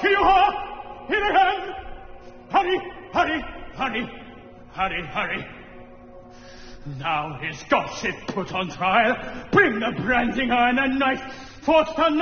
you are! Here again! Hurry, hurry, hurry, hurry, hurry. Now his godship put on trial. Bring the branding iron and knife. Forth the